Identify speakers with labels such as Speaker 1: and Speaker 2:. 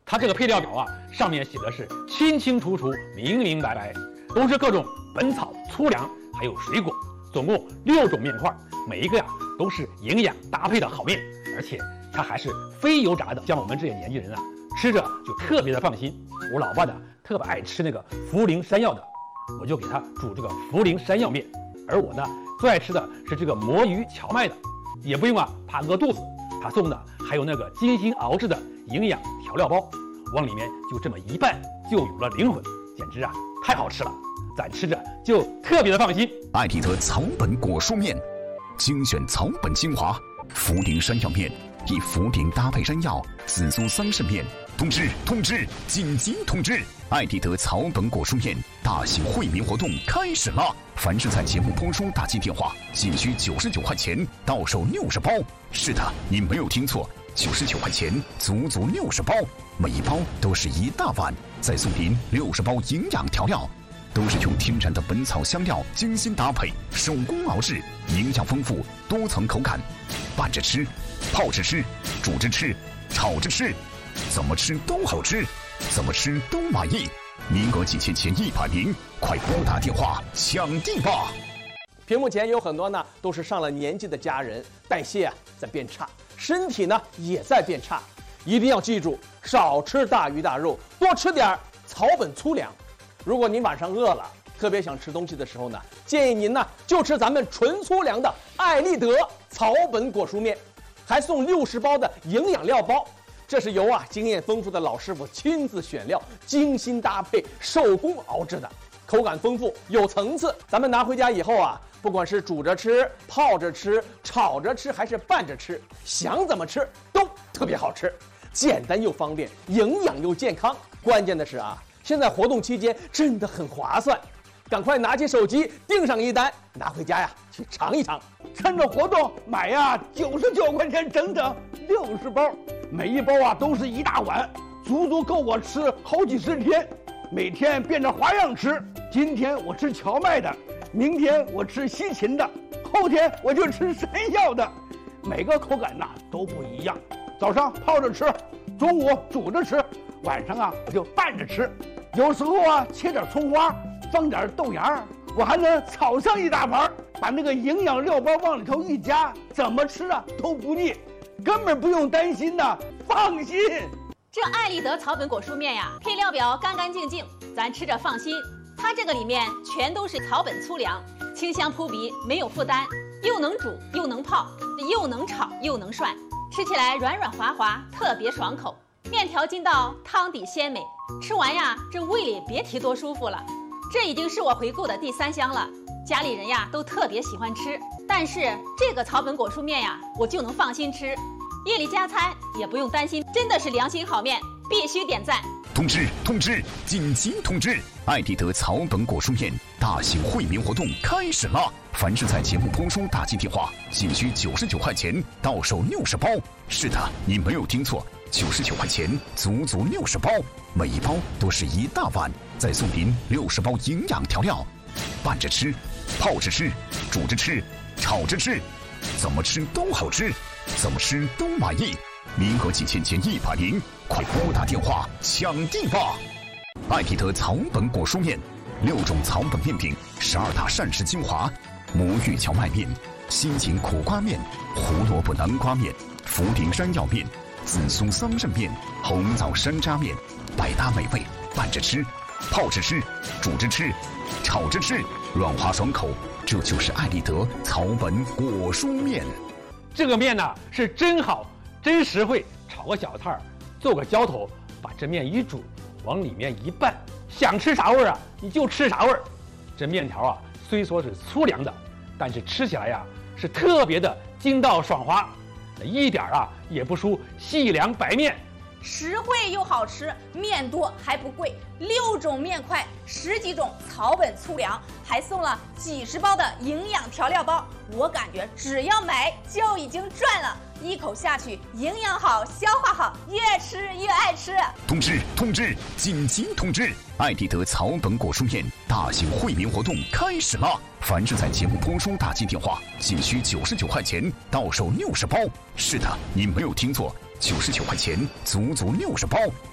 Speaker 1: 它这个配料表啊，上面写的是清清楚楚、明明白白，都是各种本草、粗粮，还有水果，总共6种面块，每一个呀都是营养搭配的好面，而且它还是非油炸的，像我们这些年轻人啊，吃着就特别的放心。我老爸呢特别爱吃那个茯苓山药的，我就给他煮这个茯苓山药面，而我呢最爱吃的是这个魔芋荞麦的，也不用啊怕饿肚子。他送的还有那个精心熬制的营养调料包，往里面就这么一拌，就有了灵魂，简直啊太好吃了，咱吃着就特别的放心。
Speaker 2: 艾迪德草本果蔬面，精选草本精华，茯苓山药面，以茯苓搭配山药，紫苏桑葚面。通知！紧急通知！艾迪德草本果蔬面大型惠民活动开始了！凡是在节目播出打进电话，仅需99块钱，到手60包。是的，你没有听错，99块钱，足足60包，每一包都是一大碗，再送您60包营养调料，都是用天然的本草香料精心搭配，手工熬制，营养丰富，多层口感，拌着吃，泡着吃，煮着吃，炒着吃。怎么吃都好吃，怎么吃都满意，名额仅限前100名，快拨打电话抢定吧！
Speaker 3: 屏幕前有很多呢都是上了年纪的家人，代谢在变差，身体呢也在变差，一定要记住，少吃大鱼大肉，多吃点草本粗粮。如果您晚上饿了，特别想吃东西的时候呢，建议您呢就吃咱们纯粗粮的艾丽德草本果蔬面，还送60包的营养料包。这是由经验丰富的老师傅亲自选料，精心搭配，手工熬制的，口感丰富，有层次。咱们拿回家以后不管是煮着吃、泡着吃、炒着吃，还是拌着吃，想怎么吃都特别好吃，简单又方便，营养又健康。关键的是现在活动期间真的很划算，赶快拿起手机订上一单，拿回家去尝一尝。
Speaker 4: 趁着活动买99块钱，整整60包，每一包都是一大碗，足足够我吃好几十天，每天变着花样吃。今天我吃荞麦的，明天我吃西芹的，后天我就吃山药的，每个口感都不一样。早上泡着吃，中午煮着吃，晚上我就拌着吃，有时候切点葱花，放点豆芽，我还能炒上一大盘，把那个营养料包往里头一加，怎么吃都不腻，根本不用担心放心。
Speaker 5: 这艾丽德草本果蔬面配料表干干净净，咱吃着放心。它这个里面全都是草本粗粮，清香扑鼻，没有负担，又能煮又能泡，又能炒又能涮，吃起来软软滑滑，特别爽口。面条筋道，汤底鲜美，吃完这胃里别提多舒服了。这已经是我回购的第3箱了，家里人都特别喜欢吃。但是这个草本果蔬面我就能放心吃，夜里加餐也不用担心，真的是良心好面，必须点赞。
Speaker 2: 通知！紧急通知！艾迪德草本果蔬面大型惠民活动开始了！凡是在节目播出打进电话，仅需99块钱，到手60包。是的，你没有听错，99块钱，足足60包，每一包都是一大碗，再送您60包营养调料，拌着吃，泡着吃，煮着吃，炒着吃，怎么吃都好吃，怎么吃都满意。名额仅限前100名，快拨打电话抢定吧！艾迪德草本果蔬面，6种草本面品，12大膳食精华，魔芋荞麦面、西芹苦瓜面、胡萝卜南瓜面、茯苓山药面、紫苏桑葚面、红枣山楂面，百搭美味，拌着吃，泡着吃，煮着吃，炒着吃，软滑爽口，这就是艾丽德草本果蔬面。
Speaker 1: 这个面是真好，真实惠，炒个小菜做个浇头，把这面一煮，往里面一拌，想吃啥味儿你就吃啥味儿。这面条虽说是粗粮的，但是吃起来是特别的筋道爽滑，一点也不输细粮白面。
Speaker 6: 实惠又好吃，面多还不贵，6种面块，10几种草本粗粮，还送了几十包的营养调料包。我感觉只要买就已经赚了，一口下去，营养好，消化好，越吃越爱吃。
Speaker 2: 通知！紧急通知！艾迪德草本果蔬面大型惠民活动开始了！凡是在节目播出打进电话，仅需99块钱，到手60包。是的，你没有听错，99块钱，足足60包，